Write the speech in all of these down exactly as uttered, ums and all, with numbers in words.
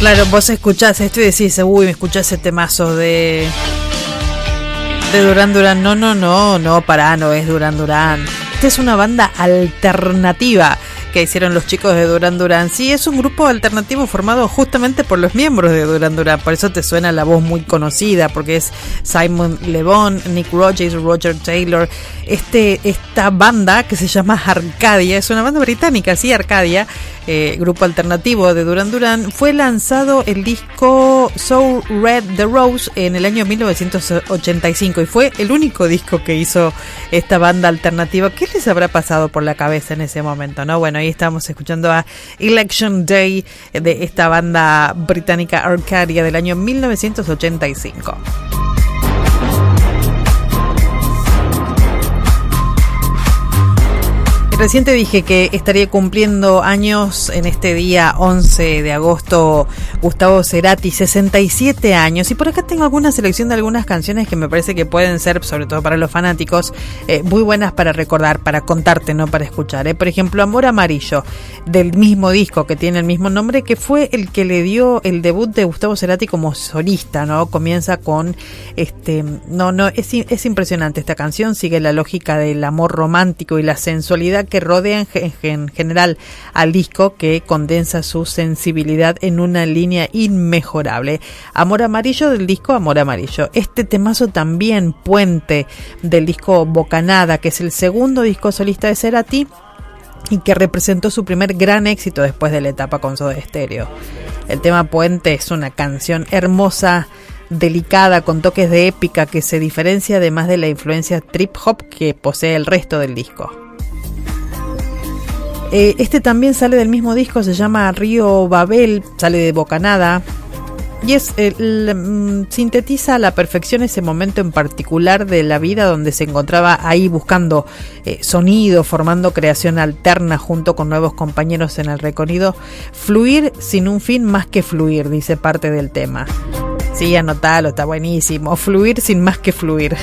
Claro, vos escuchás esto y decís, uy, me escuchás ese temazo de de Duran Duran. No, no, no, no, pará, no es Duran Duran. Esta es una banda alternativa que hicieron los chicos de Duran Duran. Sí, es un grupo alternativo formado justamente por los miembros de Duran Duran. Por eso te suena la voz muy conocida, porque es Simon Le Bon, Nick Rogers, Roger Taylor. Este, esta banda que se llama Arcadia, es una banda británica, sí, Arcadia, eh, grupo alternativo de Duran Duran. Fue lanzado el disco So Red the Rose en el año mil novecientos ochenta y cinco y fue el único disco que hizo esta banda alternativa. ¿Qué les habrá pasado por la cabeza en ese momento, no? Bueno, ahí estamos escuchando a Election Day de esta banda británica Arcadia del año mil novecientos ochenta y cinco. Recién te dije que estaría cumpliendo años en este día once de agosto Gustavo Cerati, sesenta y siete años, y por acá tengo alguna selección de algunas canciones que me parece que pueden ser, sobre todo para los fanáticos, eh, muy buenas para recordar, para contarte, no para escuchar, eh. Por ejemplo, Amor Amarillo, del mismo disco que tiene el mismo nombre, que fue el que le dio el debut de Gustavo Cerati como solista, ¿no? Comienza con este, no, no, es, es impresionante esta canción, sigue la lógica del amor romántico y la sensualidad que rodea en, en general al disco, que condensa su sensibilidad en una línea inmejorable. Amor Amarillo del disco Amor Amarillo. Este temazo también, Puente, del disco Bocanada, que es el segundo disco solista de Cerati y que representó su primer gran éxito después de la etapa con Soda Stereo. El tema Puente es una canción hermosa, delicada, con toques de épica, que se diferencia además de la influencia trip hop que posee el resto del disco. Este también sale del mismo disco, se llama Río Babel, sale de Bocanada y es el, sintetiza a la perfección ese momento en particular de la vida donde se encontraba ahí buscando eh, sonido, formando creación alterna junto con nuevos compañeros en el recorrido. Fluir sin un fin más que fluir, dice parte del tema. Sí, anotalo, está buenísimo. Fluir sin más que fluir.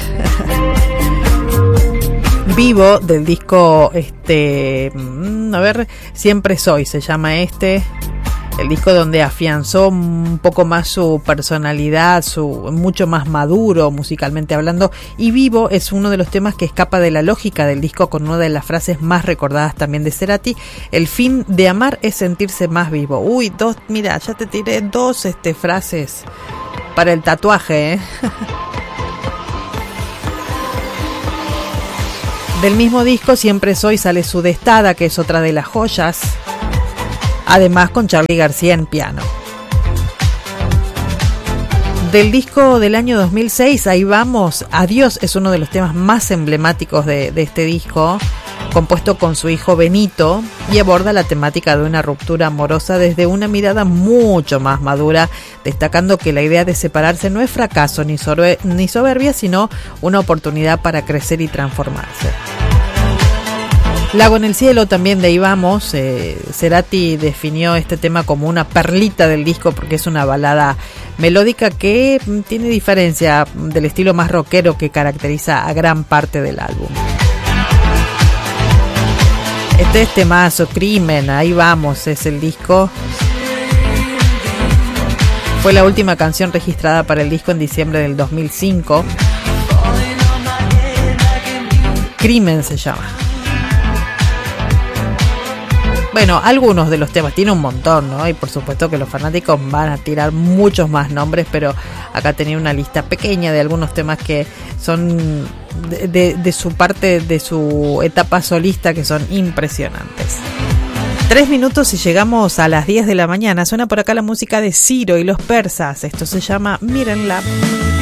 Vivo, del disco, este, a ver, Siempre Soy, se llama este, el disco donde afianzó un poco más su personalidad, su mucho más maduro musicalmente hablando, y Vivo es uno de los temas que escapa de la lógica del disco, con una de las frases más recordadas también de Cerati: el fin de amar es sentirse más vivo. Uy, dos, mira, ya te tiré dos este, frases para el tatuaje, ¿eh? Del mismo disco, Siempre Soy, sale Sudestada, que es otra de las joyas, además con Charly García en piano. Del disco del año dos mil seis, Ahí Vamos, Adiós, es uno de los temas más emblemáticos de, de este disco, compuesto con su hijo Benito, y aborda la temática de una ruptura amorosa desde una mirada mucho más madura, destacando que la idea de separarse no es fracaso ni, sorbe, ni soberbia, sino una oportunidad para crecer y transformarse. Lago en el cielo, también de Ahí Vamos, eh, Cerati definió este tema como una perlita del disco porque es una balada melódica que tiene diferencia del estilo más rockero que caracteriza a gran parte del álbum. Este es temazo, Crimen, Ahí Vamos, es el disco. Fue la última canción registrada para el disco en diciembre del dos mil cinco. Crimen se llama. Bueno, algunos de los temas, tiene un montón, ¿no? Y por supuesto que los fanáticos van a tirar muchos más nombres, pero acá tenía una lista pequeña de algunos temas que son de, de, de su parte, de su etapa solista, que son impresionantes. Tres minutos y llegamos a las diez de la mañana. Suena por acá la música de Ciro y los Persas. Esto se llama Mírenla.